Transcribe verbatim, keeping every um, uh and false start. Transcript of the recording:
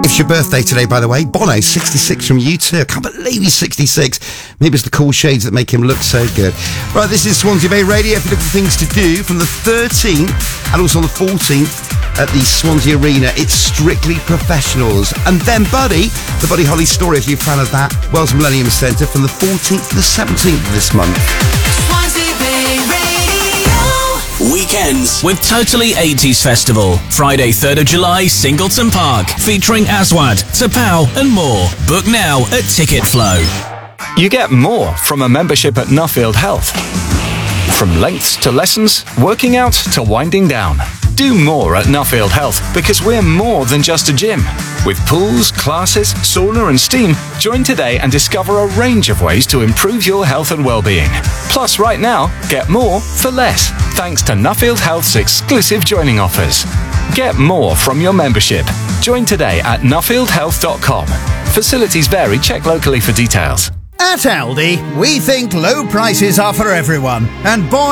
It's your birthday today, by the way. Bono, sixty-six from U two. I can't believe he's sixty-six. Maybe it's the cool shades that make him look so good. Right, this is Swansea Bay Radio. If you look for things to do from the thirteenth and also on the fourteenth at the Swansea Arena, it's Strictly Professionals. And then Buddy, the Buddy Holly story, if you're a fan of that, Wells Millennium Centre from the fourteenth to the seventeenth of this month. Swansea Bay Radio. Weekends with Totally eighties Festival. Friday, third of July, Singleton Park. Featuring Aswad, Tapao and more. Book now at Ticket Flow. You get more from a membership at Nuffield Health. From lengths to lessons, working out to winding down. Do more at Nuffield Health because we're more than just a gym. With pools, classes, sauna and steam, join today and discover a range of ways to improve your health and well-being. Plus, right now, get more for less, thanks to Nuffield Health's exclusive joining offers. Get more from your membership. Join today at nuffield health dot com. Facilities vary. Check locally for details. At Aldi, we think low prices are for everyone. And boy,